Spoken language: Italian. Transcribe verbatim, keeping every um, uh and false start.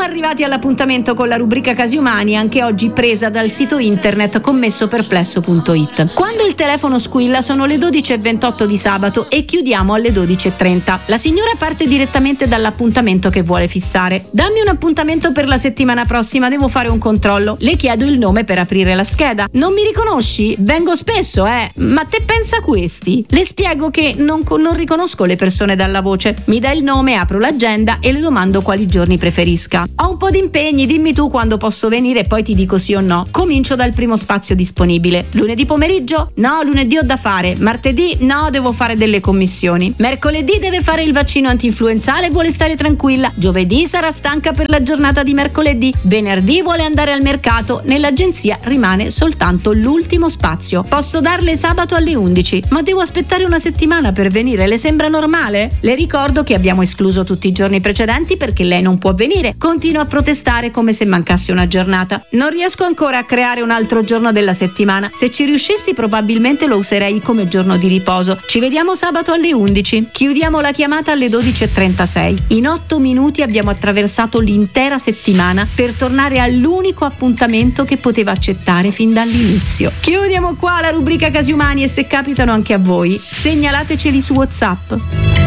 arrivati all'appuntamento con la rubrica Casi Umani, anche oggi presa dal sito internet commesso-perplesso punto it. Quando il telefono squilla sono le dodici e ventotto di sabato e chiudiamo alle dodici e trenta. La signora parte direttamente dall'appuntamento che vuole fissare. Dammi un appuntamento per la settimana prossima, devo fare un controllo. Le chiedo il nome per aprire la scheda. Non mi riconosci? Vengo spesso, eh? Ma te pensa questi? Le spiego che non, non riconosco le persone dalla voce. Mi dà il nome, apro l'agenda e le domando quali giorni preferisca. Ho un po' di impegni, dimmi tu quando posso venire e poi ti dico sì o no. Comincio dal primo spazio disponibile. Lunedì pomeriggio? No, lunedì ho da fare. Martedì? No, devo fare delle commissioni. Mercoledì deve fare il vaccino antinfluenzale e vuole stare tranquilla. Giovedì sarà stanca per la giornata di mercoledì. Venerdì vuole andare al mercato. Nell'agenzia rimane soltanto l'ultimo spazio. Posso darle sabato alle undici, ma devo aspettare una settimana per venire. Le sembra normale? Le ricordo che abbiamo escluso tutti i giorni precedenti perché lei non può venire. Continua a protestare come se mancasse una giornata. Non riesco ancora a creare un altro giorno della settimana. Se ci riuscissi probabilmente lo userei come giorno di riposo. Ci vediamo sabato alle undici. Chiudiamo la chiamata alle dodici e trentasei. In otto minuti abbiamo attraversato l'intera settimana per tornare all'unico appuntamento che poteva accettare fin dall'inizio. Chiudiamo qua la rubrica Casi Umani e se capitano anche a voi, segnalateceli su WhatsApp.